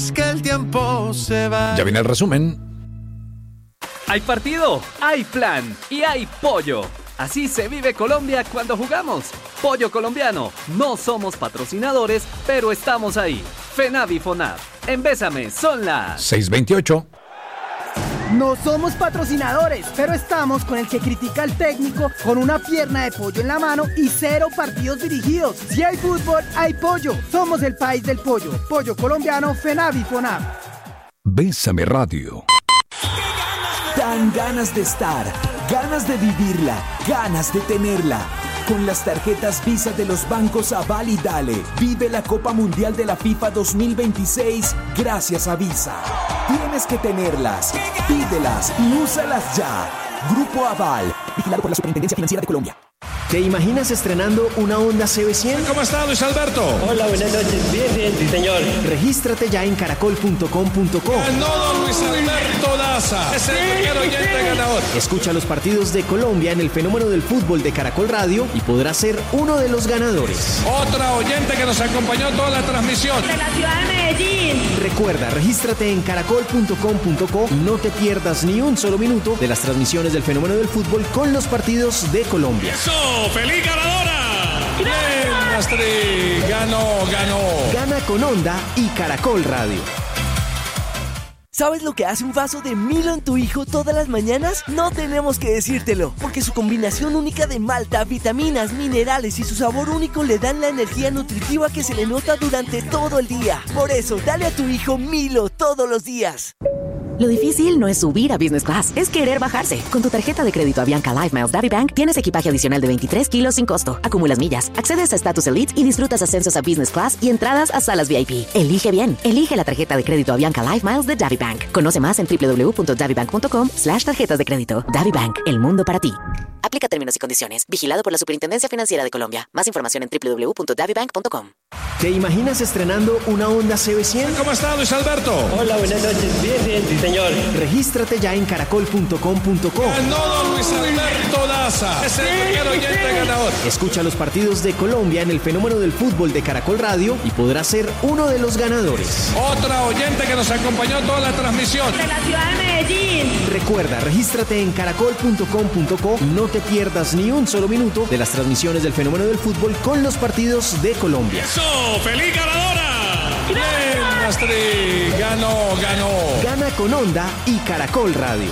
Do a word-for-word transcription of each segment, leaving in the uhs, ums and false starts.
Que el tiempo se va. Ya viene el resumen. Hay partido, hay plan y hay pollo. Así se vive Colombia cuando jugamos. Pollo colombiano. No somos patrocinadores, pero estamos ahí. FENAVI FONAV. En Bésame son las seis veintiocho. No somos patrocinadores, pero estamos con el que critica al técnico con una pierna de pollo en la mano y cero partidos dirigidos. Si hay fútbol, hay pollo. Somos el país del pollo. Pollo colombiano, FENAVI FONAV. Bésame Radio. Dan ganas de estar, ganas de vivirla, ganas de tenerla. Con las tarjetas Visa de los bancos Aval y Dale, vive la Copa Mundial de la FIFA dos mil veintiséis gracias a Visa. Tienes que tenerlas, pídelas y úsalas ya. Grupo Aval, vigilado por la Superintendencia Financiera de Colombia. ¿Te imaginas estrenando una Honda C B cien? ¿Cómo está, Luis Alberto? Hola, buenas noches. Bien, bien, sí, señor. Regístrate ya en caracol punto com punto co. No, don Luis Alberto Daza. Es el primer oyente ganador. Escucha los partidos de Colombia en el fenómeno del fútbol de Caracol Radio y podrás ser uno de los ganadores. Otra oyente que nos acompañó toda la transmisión. De la ciudad de Medellín. Recuerda, regístrate en caracol punto com punto co y no te pierdas ni un solo minuto de las transmisiones del fenómeno del fútbol con los partidos de Colombia. ¡Eso! ¡Feliz ganadora! ¡Bien, Astrid! ¡Ganó, ganó! Gana con Honda y Caracol Radio. ¿Sabes lo que hace un vaso de Milo en tu hijo todas las mañanas? No tenemos que decírtelo, porque su combinación única de malta, vitaminas, minerales y su sabor único le dan la energía nutritiva que se le nota durante todo el día. Por eso, dale a tu hijo Milo todos los días. Lo difícil no es subir a Business Class, es querer bajarse. Con tu tarjeta de crédito Avianca Life Miles DaviBank tienes equipaje adicional de veintitrés kilos sin costo. Acumulas millas, accedes a Status Elite y disfrutas ascensos a Business Class y entradas a salas V I P. Elige bien. Elige la tarjeta de crédito Avianca Life Miles de DaviBank. Conoce más en doble u doble u doble u punto davibank punto com slash tarjetas de crédito. DaviBank, el mundo para ti. Aplica términos y condiciones. Vigilado por la Superintendencia Financiera de Colombia. Más información en doble u doble u doble u punto davibank punto com. ¿Te imaginas estrenando una Honda C B cien? ¿Cómo está, Luis Alberto? Hola, buenas noches. Bien, bien, sí, señor. Regístrate ya en caracol punto com punto co. No, don Luis Alberto Daza. Es el primer oyente ganador. Escucha los partidos de Colombia en el fenómeno del fútbol de Caracol Radio y podrás ser uno de los ganadores. Otra oyente que nos acompañó toda la transmisión. De la ciudad de Medellín. Recuerda, regístrate en caracol punto com punto co y no te pierdas ni un solo minuto de las transmisiones del fenómeno del fútbol con los partidos de Colombia. ¡Eso! ¡Feliz ganadora! ¡Bien, Astrid! ¡Ganó, ganó! Gana con Honda y Caracol Radio.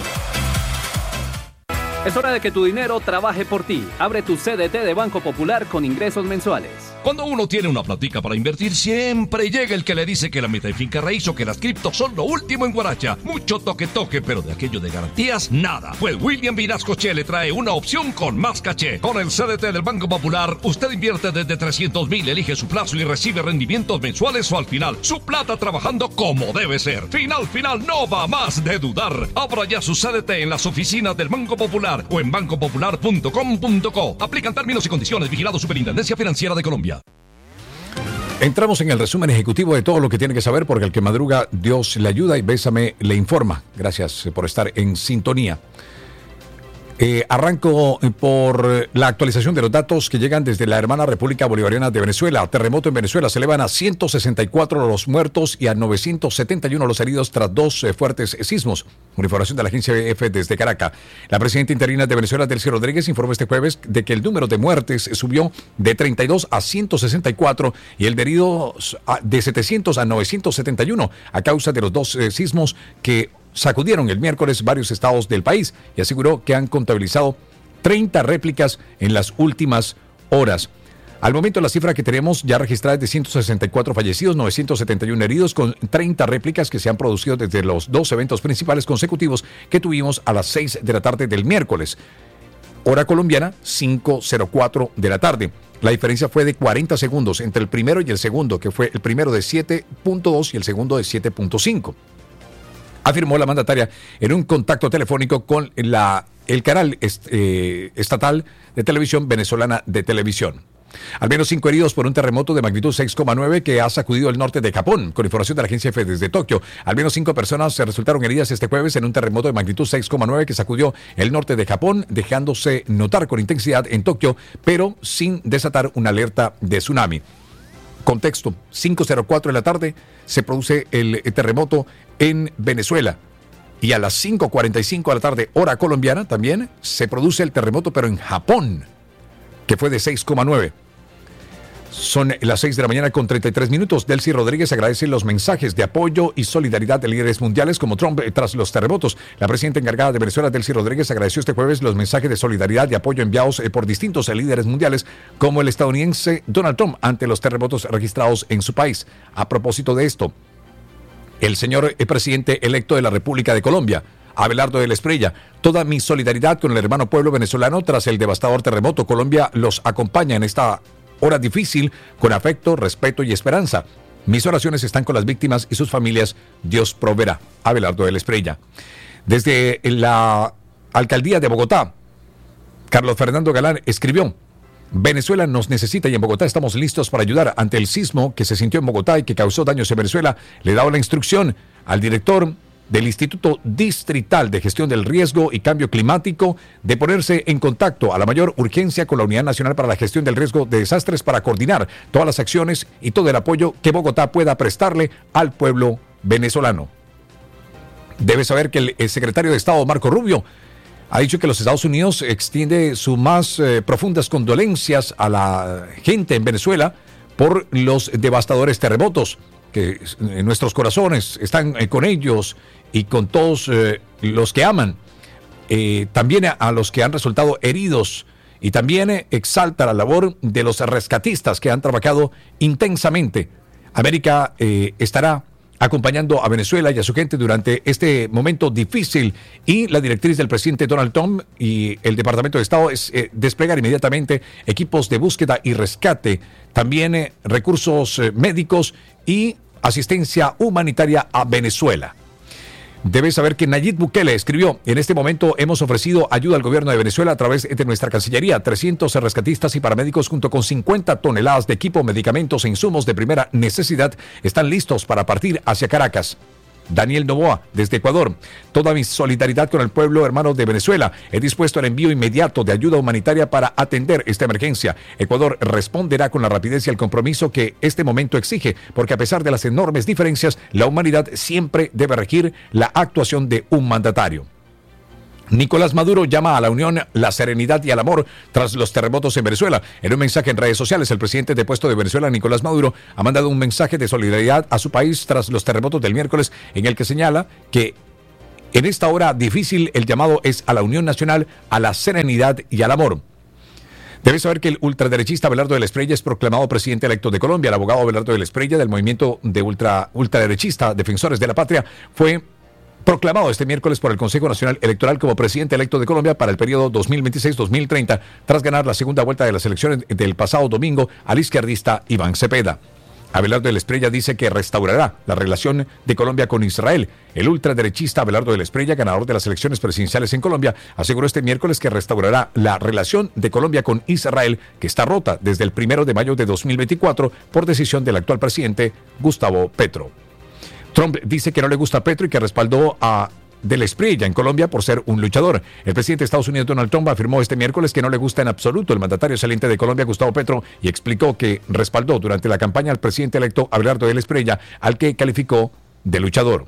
Es hora de que tu dinero trabaje por ti. Abre tu C D T de Banco Popular con ingresos mensuales. Cuando uno tiene una platica para invertir, siempre llega el que le dice que la meta de finca raíz o que las criptos son lo último en Guaracha. Mucho toque toque, pero de aquello de garantías, nada. Pues William Vinascoche le trae una opción con más caché. Con el C D T del Banco Popular, usted invierte desde trescientos mil, elige su plazo y recibe rendimientos mensuales o al final. Su plata trabajando como debe ser. Final, final, no va más de dudar. Abra ya su C D T en las oficinas del Banco Popular o en banco popular punto com punto co. Aplican términos y condiciones. Vigilado Superintendencia Financiera de Colombia. Entramos en el resumen ejecutivo de todo lo que tiene que saber, porque el que madruga, Dios le ayuda y Bésame le informa. Gracias por estar en sintonía. Eh, arranco por la actualización de los datos que llegan desde la hermana República Bolivariana de Venezuela. Terremoto en Venezuela. Se elevan a ciento sesenta y cuatro los muertos y a novecientos setenta y uno los heridos tras dos eh, fuertes sismos. Una información de la agencia B F desde Caracas. La presidenta interina de Venezuela, Delcy Rodríguez, informó este jueves de que el número de muertes subió de treinta y dos a ciento sesenta y cuatro y el de heridos de setecientos a novecientos setenta y uno a causa de los dos eh, sismos que sacudieron el miércoles varios estados del país, y aseguró que han contabilizado treinta réplicas en las últimas horas. Al momento, la cifra que tenemos ya registrada es de ciento sesenta y cuatro fallecidos, novecientos setenta y uno heridos, con treinta réplicas que se han producido desde los dos eventos principales consecutivos que tuvimos a las seis de la tarde del miércoles. Hora colombiana, cinco cero cuatro de la tarde. La diferencia fue de cuarenta segundos entre el primero y el segundo, que fue el primero de siete punto dos y el segundo de siete punto cinco. Afirmó la mandataria en un contacto telefónico con la, el canal est, eh, estatal de televisión venezolana de televisión. Al menos cinco heridos por un terremoto de magnitud seis coma nueve que ha sacudido el norte de Japón. Con información de la agencia F desde Tokio, al menos cinco personas se resultaron heridas este jueves en un terremoto de magnitud seis coma nueve que sacudió el norte de Japón, dejándose notar con intensidad en Tokio, pero sin desatar una alerta de tsunami. Contexto, cinco cero cuatro de la tarde se produce el terremoto en Venezuela. Y a las cinco cuarenta y cinco de la tarde, hora colombiana, también se produce el terremoto, pero en Japón, que fue de seis coma nueve. Son las seis de la mañana con treinta y tres minutos. Delcy Rodríguez agradece los mensajes de apoyo y solidaridad de líderes mundiales como Trump tras los terremotos. La presidenta encargada de Venezuela, Delcy Rodríguez, agradeció este jueves los mensajes de solidaridad y apoyo enviados por distintos líderes mundiales como el estadounidense Donald Trump ante los terremotos registrados en su país. A propósito de esto, el señor presidente electo de la República de Colombia, Abelardo de la Espriella: toda mi solidaridad con el hermano pueblo venezolano tras el devastador terremoto. Colombia los acompaña en esta hora difícil con afecto, respeto y esperanza. Mis oraciones están con las víctimas y sus familias. Dios proveerá. Abelardo de la Espriella. Desde la alcaldía de Bogotá, Carlos Fernando Galán escribió: Venezuela nos necesita y en Bogotá estamos listos para ayudar. Ante el sismo que se sintió en Bogotá y que causó daños en Venezuela, le he dado la instrucción al director del Instituto Distrital de Gestión del Riesgo y Cambio Climático de ponerse en contacto a la mayor urgencia con la Unidad Nacional para la Gestión del Riesgo de Desastres para coordinar todas las acciones y todo el apoyo que Bogotá pueda prestarle al pueblo venezolano. Debe saber que el, el secretario de Estado, Marco Rubio, ha dicho que los Estados Unidos extiende sus más eh, profundas condolencias a la gente en Venezuela por los devastadores terremotos, que en nuestros corazones están eh, con ellos y con todos eh, los que aman, eh, también a, a los que han resultado heridos, y también eh, exalta la labor de los rescatistas que han trabajado intensamente. América eh, estará acompañando a Venezuela y a su gente durante este momento difícil, y la directriz del presidente Donald Trump y el Departamento de Estado es eh, desplegar inmediatamente equipos de búsqueda y rescate, también eh, recursos eh, médicos y asistencia humanitaria a Venezuela. Debes saber que Nayib Bukele escribió: en este momento hemos ofrecido ayuda al gobierno de Venezuela a través de nuestra Cancillería. trescientos rescatistas y paramédicos junto con cincuenta toneladas de equipo, medicamentos e insumos de primera necesidad están listos para partir hacia Caracas. Daniel Novoa, desde Ecuador: toda mi solidaridad con el pueblo hermano de Venezuela. He dispuesto el envío inmediato de ayuda humanitaria para atender esta emergencia. Ecuador responderá con la rapidez y el compromiso que este momento exige, porque a pesar de las enormes diferencias, la humanidad siempre debe regir la actuación de un mandatario. Nicolás Maduro llama a la unión, la serenidad y al amor tras los terremotos en Venezuela. En un mensaje en redes sociales, el presidente depuesto de Venezuela, Nicolás Maduro, ha mandado un mensaje de solidaridad a su país tras los terremotos del miércoles, en el que señala que en esta hora difícil el llamado es a la unión nacional, a la serenidad y al amor. Debes saber que el ultraderechista Abelardo de la Espriella es proclamado presidente electo de Colombia. El abogado Abelardo de la Espriella, del movimiento de ultra, ultraderechista Defensores de la Patria, fue proclamado este miércoles por el Consejo Nacional Electoral como presidente electo de Colombia para el periodo dos mil veintiséis a dos mil treinta, tras ganar la segunda vuelta de las elecciones del pasado domingo al izquierdista Iván Cepeda. Abelardo de la Espriella dice que restaurará la relación de Colombia con Israel. El ultraderechista Abelardo de la Espriella, ganador de las elecciones presidenciales en Colombia, aseguró este miércoles que restaurará la relación de Colombia con Israel, que está rota desde el primero de mayo de dos mil veinticuatro por decisión del actual presidente Gustavo Petro. Trump dice que no le gusta a Petro y que respaldó a de la Espriella en Colombia por ser un luchador. El presidente de Estados Unidos, Donald Trump, afirmó este miércoles que no le gusta en absoluto el mandatario saliente de Colombia, Gustavo Petro, y explicó que respaldó durante la campaña al presidente electo Abelardo de la Espriella, al que calificó de luchador.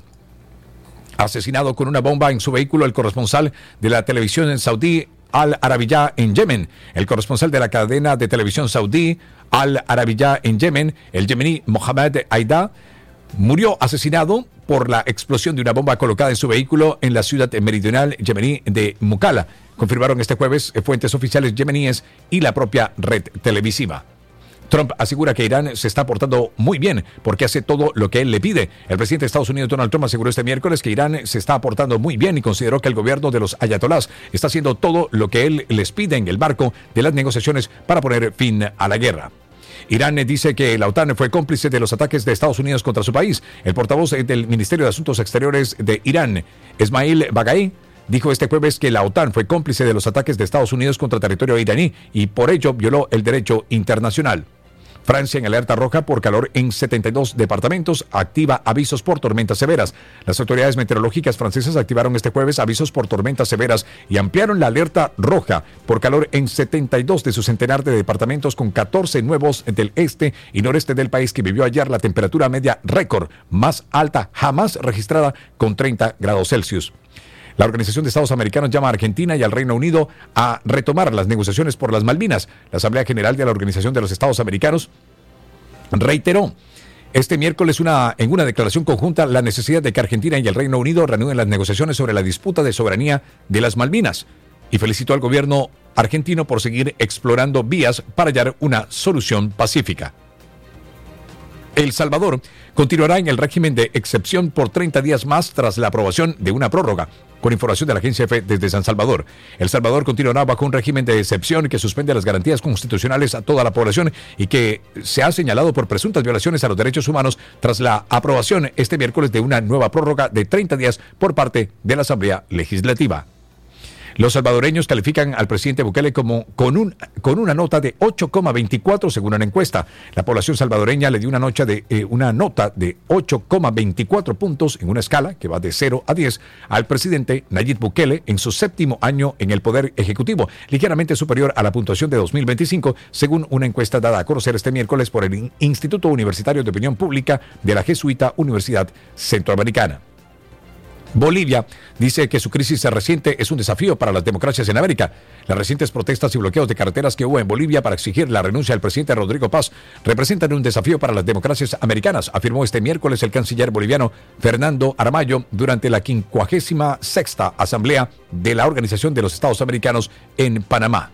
Asesinado con una bomba en su vehículo el corresponsal de la televisión en saudí Al Arabiya en Yemen. El corresponsal de la cadena de televisión saudí Al Arabiya en Yemen, el yemení Mohamed Aida, murió asesinado por la explosión de una bomba colocada en su vehículo en la ciudad meridional yemení de Mukalla, confirmaron este jueves fuentes oficiales yemeníes y la propia red televisiva. Trump asegura que Irán se está portando muy bien porque hace todo lo que él le pide. El presidente de Estados Unidos, Donald Trump, aseguró este miércoles que Irán se está portando muy bien y consideró que el gobierno de los ayatolás está haciendo todo lo que él les pide en el marco de las negociaciones para poner fin a la guerra. Irán dice que la OTAN fue cómplice de los ataques de Estados Unidos contra su país. El portavoz del Ministerio de Asuntos Exteriores de Irán, Esmail Baghai, dijo este jueves que la OTAN fue cómplice de los ataques de Estados Unidos contra territorio iraní y por ello violó el derecho internacional. Francia en alerta roja por calor en setenta y dos departamentos, activa avisos por tormentas severas. Las autoridades meteorológicas francesas activaron este jueves avisos por tormentas severas y ampliaron la alerta roja por calor en setenta y dos de su centenar de departamentos, con catorce nuevos del este y noreste del país, que vivió ayer la temperatura media récord más alta jamás registrada, con treinta grados Celsius. La Organización de Estados Americanos llama a Argentina y al Reino Unido a retomar las negociaciones por las Malvinas. La Asamblea General de la Organización de los Estados Americanos reiteró este miércoles una, en una declaración conjunta la necesidad de que Argentina y el Reino Unido reanuden las negociaciones sobre la disputa de soberanía de las Malvinas, y felicitó al gobierno argentino por seguir explorando vías para hallar una solución pacífica. El Salvador continuará en el régimen de excepción por treinta días más tras la aprobación de una prórroga. Con información de la agencia EFE desde San Salvador, El Salvador continuará bajo un régimen de excepción que suspende las garantías constitucionales a toda la población y que se ha señalado por presuntas violaciones a los derechos humanos tras la aprobación este miércoles de una nueva prórroga de treinta días por parte de la Asamblea Legislativa. Los salvadoreños califican al presidente Bukele como con, un, con una nota de ocho coma veinticuatro según una encuesta. La población salvadoreña le dio una, noche de, eh, una nota de ocho coma veinticuatro puntos en una escala que va de cero a diez al presidente Nayib Bukele en su séptimo año en el Poder Ejecutivo, ligeramente superior a la puntuación de dos mil veinticinco, según una encuesta dada a conocer este miércoles por el Instituto Universitario de Opinión Pública de la Jesuita Universidad Centroamericana. Bolivia dice que su crisis reciente es un desafío para las democracias en América. Las recientes protestas y bloqueos de carreteras que hubo en Bolivia para exigir la renuncia del presidente Rodrigo Paz representan un desafío para las democracias americanas, afirmó este miércoles el canciller boliviano Fernando Aramayo durante la quincuagésima sexta Asamblea de la Organización de los Estados Americanos en Panamá.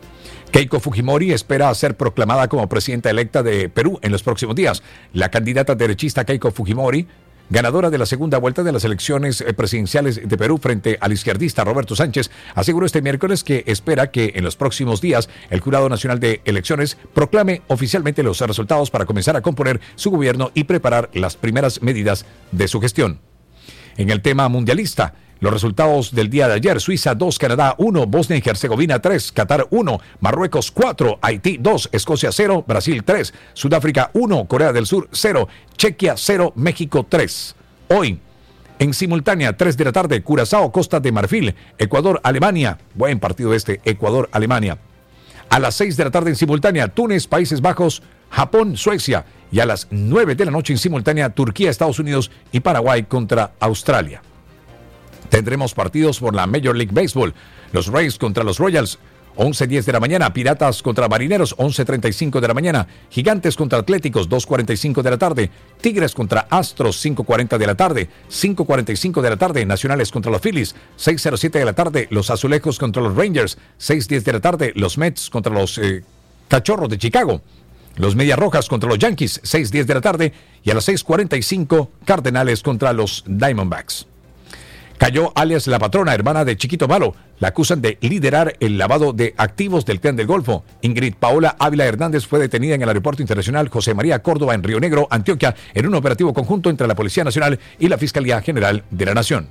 Keiko Fujimori espera ser proclamada como presidenta electa de Perú en los próximos días. La candidata derechista Keiko Fujimori, ganadora de la segunda vuelta de las elecciones presidenciales de Perú frente al izquierdista Roberto Sánchez, aseguró este miércoles que espera que en los próximos días el Jurado Nacional de Elecciones proclame oficialmente los resultados para comenzar a componer su gobierno y preparar las primeras medidas de su gestión. En el tema mundialista, los resultados del día de ayer: Suiza dos, Canadá uno, Bosnia y Herzegovina tres, Qatar uno, Marruecos cuatro, Haití dos, Escocia cero, Brasil tres, Sudáfrica uno, Corea del Sur cero, Chequia cero, México tres. Hoy, en simultánea, tres de la tarde, Curazao, Costa de Marfil, Ecuador, Alemania. Buen partido este, Ecuador, Alemania. A las seis de la tarde en simultánea, Túnez, Países Bajos, Japón, Suecia. Y a las nueve de la noche en simultánea, Turquía, Estados Unidos y Paraguay contra Australia. Tendremos partidos por la Major League Baseball. Los Rays contra los Royals, once diez de la mañana. Piratas contra Marineros, once treinta y cinco de la mañana. Gigantes contra Atléticos, dos cuarenta y cinco de la tarde. Tigres contra Astros, cinco cuarenta de la tarde. cinco cuarenta y cinco de la tarde. Nacionales contra los Phillies, seis cero siete de la tarde. Los Azulejos contra los Rangers, seis diez de la tarde. Los Mets contra los eh, Cachorros de Chicago. Los Medias Rojas contra los Yankees, seis diez de la tarde. Y a las seis cuarenta y cinco, Cardenales contra los Diamondbacks. Cayó alias La Patrona, hermana de Chiquito Malo. La acusan de liderar el lavado de activos del Clan del Golfo. Ingrid Paola Ávila Hernández fue detenida en el Aeropuerto Internacional José María Córdoba en Río Negro, Antioquia, en un operativo conjunto entre la Policía Nacional y la Fiscalía General de la Nación.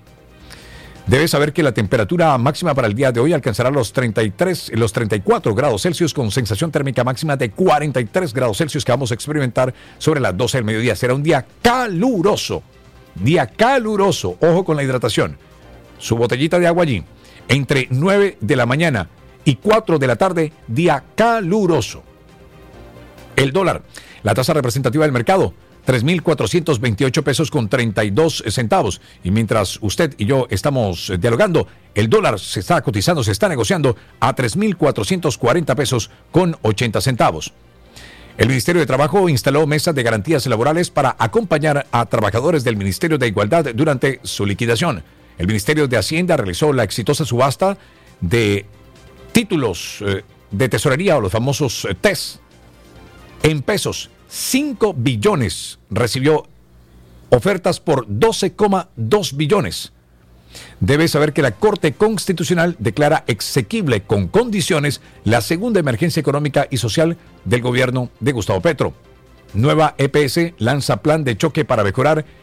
Debes saber que la temperatura máxima para el día de hoy alcanzará los treinta y tres, los treinta y cuatro grados Celsius, con sensación térmica máxima de cuarenta y tres grados Celsius que vamos a experimentar sobre las doce del mediodía. Será un día caluroso. Día caluroso, ojo con la hidratación. Su botellita de agua allí. Entre nueve de la mañana y cuatro de la tarde, día caluroso. El dólar, la tasa representativa del mercado, tres mil cuatrocientos veintiocho pesos con treinta y dos centavos. Y mientras usted y yo estamos dialogando, el dólar se está cotizando, se está negociando a tres mil cuatrocientos cuarenta pesos con ochenta centavos. El Ministerio de Trabajo instaló mesas de garantías laborales para acompañar a trabajadores del Ministerio de Igualdad durante su liquidación. El Ministerio de Hacienda realizó la exitosa subasta de títulos eh, de tesorería, o los famosos eh, T E S, en pesos. cinco billones recibió ofertas por doce coma dos billones. Debe saber que la Corte Constitucional declara exequible con condiciones la segunda emergencia económica y social del gobierno de Gustavo Petro. Nueva E P S lanza plan de choque para mejorar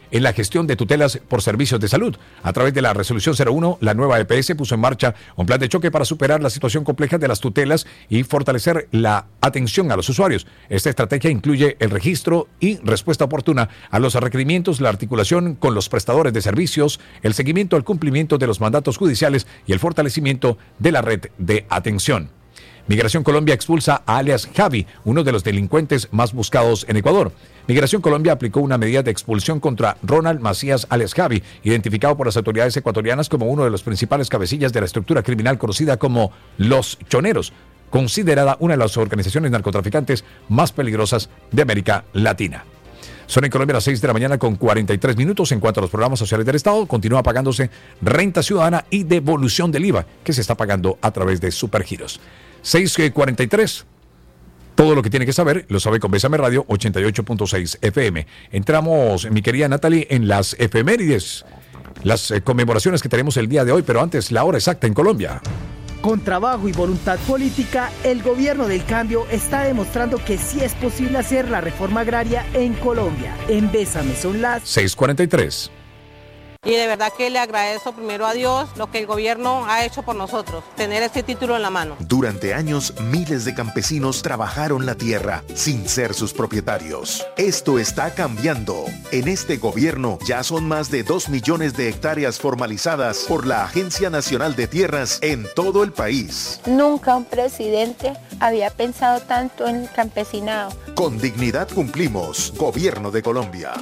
en la gestión de tutelas por servicios de salud. A través de la resolución cero uno, la nueva E P S puso en marcha un plan de choque para superar la situación compleja de las tutelas y fortalecer la atención a los usuarios. Esta estrategia incluye el registro y respuesta oportuna a los requerimientos, la articulación con los prestadores de servicios, el seguimiento al cumplimiento de los mandatos judiciales y el fortalecimiento de la red de atención. Migración Colombia expulsa a alias Javi, uno de los delincuentes más buscados en Ecuador. Migración Colombia aplicó una medida de expulsión contra Ronald Macías alias Javi, identificado por las autoridades ecuatorianas como uno de los principales cabecillas de la estructura criminal conocida como Los Choneros, considerada una de las organizaciones narcotraficantes más peligrosas de América Latina. Son en Colombia las seis de la mañana con cuarenta y tres minutos. En cuanto a los programas sociales del Estado, continúa pagándose renta ciudadana y devolución del I V A, que se está pagando a través de Supergiros. seis cuarenta y tres. Todo lo que tiene que saber lo sabe con Bésame Radio ochenta y ocho punto seis F M. Entramos, mi querida Natalie, en las efemérides, las eh, conmemoraciones que tenemos el día de hoy, pero antes la hora exacta en Colombia. Con trabajo y voluntad política, el gobierno del cambio está demostrando que sí es posible hacer la reforma agraria en Colombia. En Bésame son las seis cuarenta y tres. Y de verdad que le agradezco primero a Dios lo que el gobierno ha hecho por nosotros, tener este título en la mano. Durante años, miles de campesinos trabajaron la tierra sin ser sus propietarios. Esto está cambiando. En este gobierno ya son más de dos millones de hectáreas formalizadas por la Agencia Nacional de Tierras en todo el país. Nunca un presidente había pensado tanto en el campesinado. Con dignidad cumplimos. Gobierno de Colombia.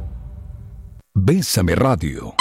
Bésame Radio.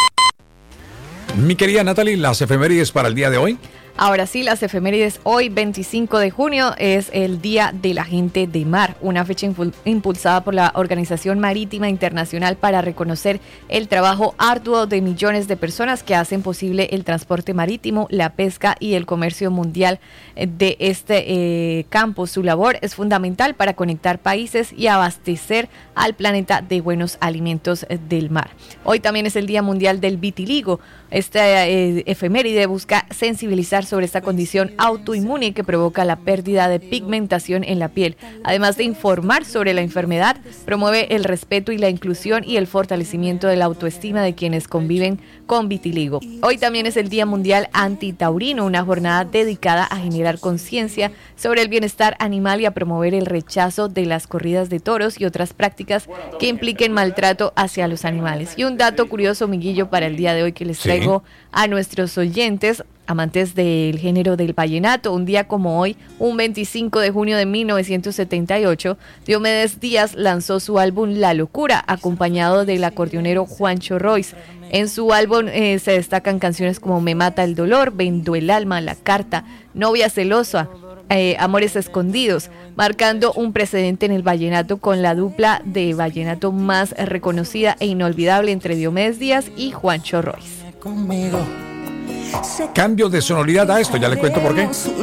Mi querida Natalie, las efemérides para el día de hoy. Ahora sí, las efemérides. Hoy, veinticinco de junio, es el Día de la Gente de Mar, una fecha impulsada por la Organización Marítima Internacional para reconocer el trabajo arduo de millones de personas que hacen posible el transporte marítimo, la pesca y el comercio mundial de este eh, campo. Su labor es fundamental para conectar países y abastecer al planeta de buenos alimentos del mar. Hoy también es el Día Mundial del Vitiligo. Esta eh, efeméride busca sensibilizar sobre esta condición autoinmune que provoca la pérdida de pigmentación en la piel. Además de informar sobre la enfermedad, promueve el respeto y la inclusión y el fortalecimiento de la autoestima de quienes conviven con vitiligo. Hoy también es el Día Mundial Antitaurino, una jornada dedicada a generar conciencia sobre el bienestar animal y a promover el rechazo de las corridas de toros y otras prácticas que impliquen maltrato hacia los animales. Y un dato curioso, Miguillo, para el día de hoy que les traigo sí. a nuestros oyentes, amantes del género del vallenato. Un día como hoy, un veinticinco de junio de mil novecientos setenta y ocho, Diomedes Díaz lanzó su álbum La Locura, acompañado del acordeonero Juancho Royce. En su álbum eh, se destacan canciones como Me Mata el Dolor, Vendo el Alma, La Carta, Novia Celosa, eh, Amores Escondidos, marcando un precedente en el vallenato con la dupla de vallenato más reconocida e inolvidable entre Diomedes Díaz y Juancho Royce. Cambio de sonoridad a esto, ya le cuento por qué.